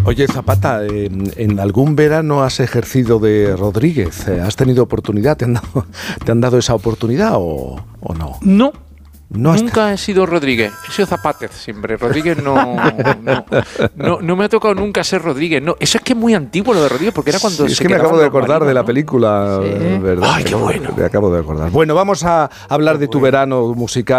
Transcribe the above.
Oye, Zapata, ¿en algún verano has ejercido de Rodríguez? ¿Has tenido oportunidad? ¿Te han dado esa oportunidad o no? No. No Nunca he sido Rodríguez, he sido Zapátez siempre. Rodríguez no me ha tocado nunca ser Rodríguez. No, eso es que es muy antiguo lo de Rodríguez, porque era cuando sí, se es que me acabo de acordar marinos, de la ¿no? película, Sí. ¿verdad? Ay, qué bueno. Me acabo de acordar. Bueno, vamos a hablar de tu verano musical.